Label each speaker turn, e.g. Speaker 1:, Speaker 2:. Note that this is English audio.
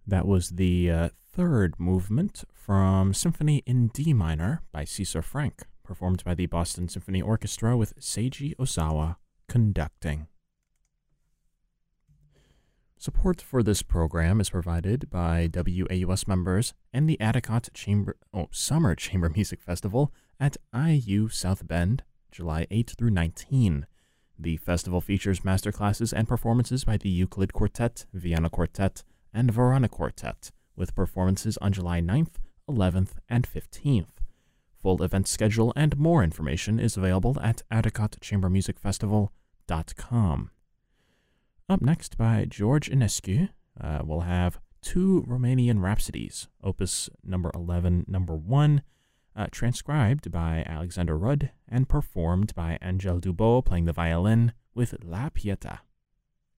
Speaker 1: That was the third movement from Symphony in D minor by Cesar Frank, performed by the Boston Symphony Orchestra with Seiji Ozawa conducting. Support for this program is provided by WAUS members and the Addicott Summer Chamber Music Festival at IU South Bend, July 8 through 19. The festival features masterclasses and performances by the Euclid Quartet, Vienna Quartet, and Verona Quartet, with performances on July 9th, 11th, and 15th. Full event schedule and more information is available at AddicottChamberMusicFestival.com. Up next by George Enescu, we'll have two Romanian Rhapsodies, opus number 11, number 1, transcribed by Alexander Rudd and performed by Angel Dubot playing the violin with La Pietà.